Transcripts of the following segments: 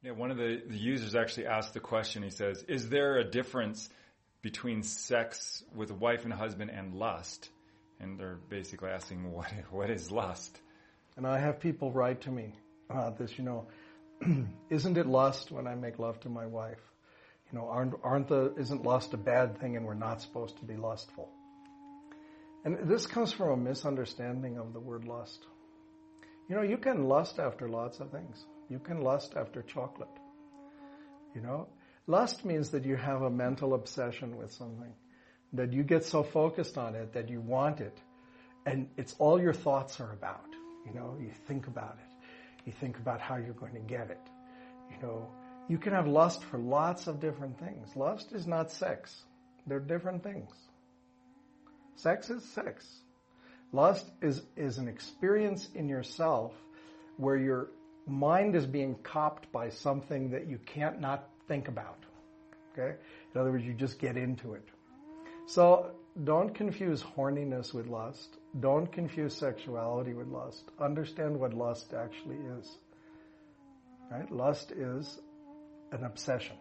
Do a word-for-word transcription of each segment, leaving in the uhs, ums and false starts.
Yeah, one of the, the users actually asked the question. He says, is there a difference between sex with a wife and husband and lust? And they're basically asking, what what is lust? And I have people write to me about this, you know, isn't it lust when I make love to my wife? You know, aren't, aren't the, isn't lust a bad thing and we're not supposed to be lustful? And this comes from a misunderstanding of the word lust. You know, you can lust after lots of things. You can lust after chocolate. You know, lust means that you have a mental obsession with something, that you get so focused on it that you want it, and it's all your thoughts are about. You know, you think about it. You think about how you're going to get it. You know, you can have lust for lots of different things. Lust is not sex. They're different things. Sex is sex. Lust is, is an experience in yourself where your mind is being copped by something that you can't not think about. Okay? In other words, you just get into it. So don't confuse horniness with lust. Don't confuse sexuality with lust. Understand what lust actually is. Right? Lust is an obsession.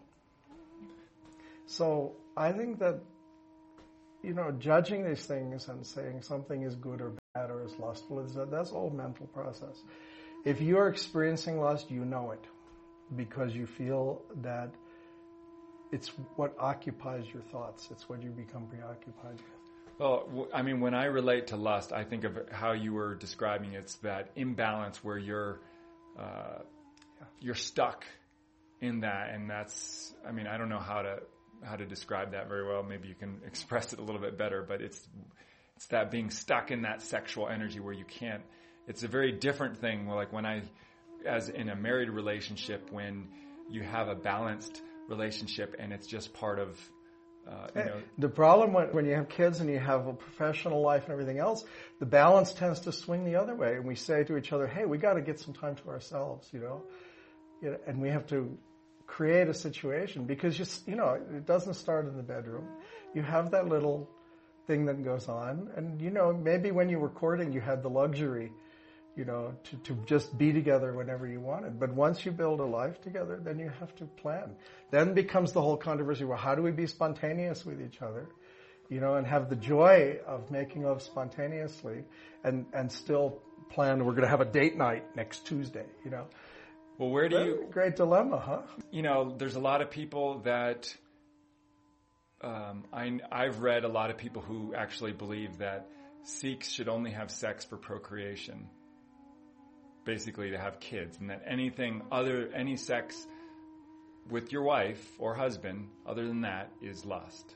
So I think that, you know, judging these things and saying something is good or bad or is lustful, is that that's all mental process. If you are experiencing lust, you know it because you feel that it's what occupies your thoughts. It's what you become preoccupied with. Well, I mean, when I relate to lust, I think of how you were describing it's that imbalance where you're uh, yeah. you're stuck in that, and that's. I mean, I don't know how to how to describe that very well. Maybe you can express it a little bit better, but it's it's that being stuck in that sexual energy where you can't. It's a very different thing. Like when I, as in a married relationship, when you have a balanced relationship and it's just part of. Uh, you know. The problem when, when you have kids and you have a professional life and everything else, the balance tends to swing the other way. And we say to each other, hey, we got to get some time to ourselves, you know. You know, and we have to create a situation because, you, you know, it doesn't start in the bedroom. You have that little thing that goes on. And, you know, maybe when you were courting, you had the luxury, you know, to, to just be together whenever you wanted. But once you build a life together, then you have to plan. Then becomes the whole controversy, well, how do we be spontaneous with each other, you know, and have the joy of making love spontaneously and, and still plan, we're going to have a date night next Tuesday, you know. Well, where do you... Great dilemma, huh? You know, there's a lot of people that... Um, I, I've read a lot of people who actually believe that Sikhs should only have sex for procreation. Basically to have kids, and that anything other, any sex with your wife or husband other than that is lust.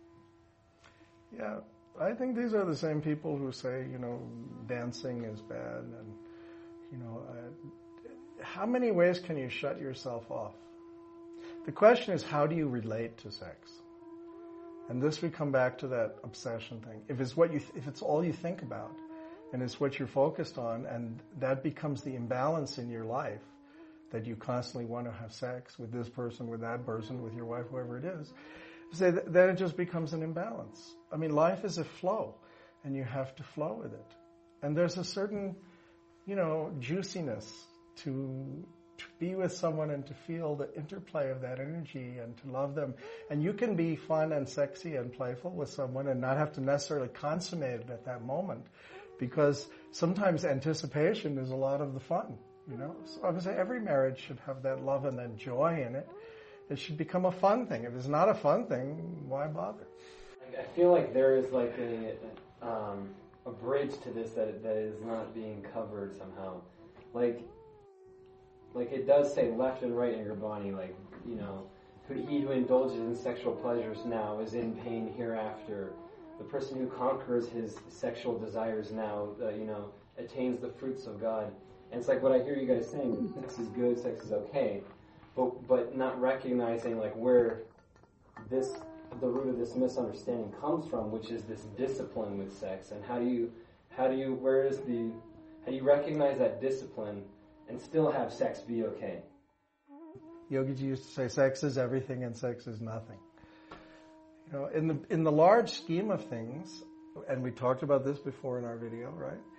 Yeah, I think these are the same people who say, you know, dancing is bad, and, you know, uh, how many ways can you shut yourself off? The question is, how do you relate to sex? And this we come back to that obsession thing. If it's what you, th- if it's all you think about, and it's what you're focused on, and that becomes the imbalance in your life, that you constantly want to have sex with this person, with that person, with your wife, whoever it is, so then it just becomes an imbalance. I mean, life is a flow, and you have to flow with it. And there's a certain, you know, juiciness to to be with someone and to feel the interplay of that energy and to love them. And you can be fun and sexy and playful with someone and not have to necessarily consummate it at that moment. Because sometimes anticipation is a lot of the fun, you know. So I would say every marriage should have that love and that joy in it. It should become a fun thing. If it's not a fun thing, why bother? I feel like there is like a um, a bridge to this that that is not being covered somehow. Like, like it does say left and right in your body. Like, you know, he who indulges in sexual pleasures now is in pain hereafter. The person who conquers his sexual desires now, uh, you know, attains the fruits of God. And it's like what I hear you guys saying, sex is good, sex is okay, but but not recognizing like where this, the root of this misunderstanding comes from, which is this discipline with sex. And how do you, how do you, where is the, how do you recognize that discipline and still have sex be okay? Yogiji used to say sex is everything and sex is nothing. You know, in the in the large scheme of things, and we talked about this before in our video, right?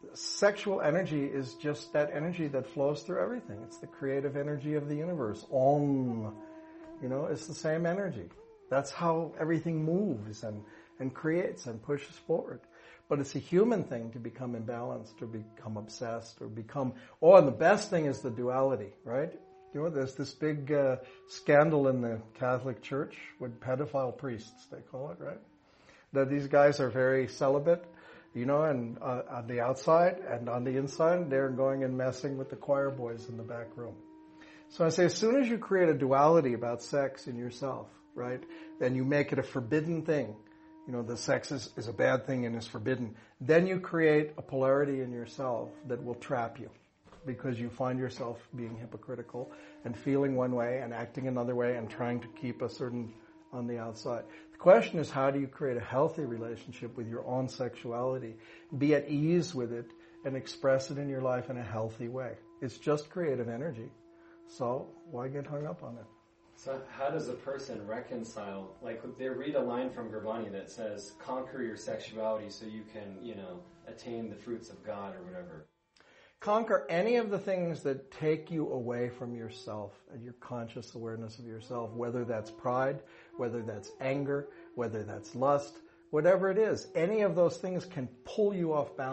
Sexual energy is just that energy that flows through everything. It's the creative energy of the universe. Om. You know, it's the same energy. That's how everything moves and, and creates and pushes forward. But it's a human thing to become imbalanced or become obsessed or become... Oh, and the best thing is the duality, right? You know, there's this big uh, scandal in the Catholic Church with pedophile priests, they call it, right? That these guys are very celibate, you know, and uh, on the outside and on the inside, they're going and messing with the choir boys in the back room. So I say, as soon as you create a duality about sex in yourself, right, then you make it a forbidden thing. You know, the sex is, is a bad thing and is forbidden. Then you create a polarity in yourself that will trap you because you find yourself being hypocritical and feeling one way and acting another way and trying to keep a certain on the outside. The question is, how do you create a healthy relationship with your own sexuality, be at ease with it, and express it in your life in a healthy way? It's just creative energy. So why get hung up on it? So how does a person reconcile, like they read a line from Gurbani that says, conquer your sexuality so you can, you know, attain the fruits of God or whatever. Conquer any of the things that take you away from yourself and your conscious awareness of yourself, whether that's pride, whether that's anger, whether that's lust, whatever it is. Any of those things can pull you off balance.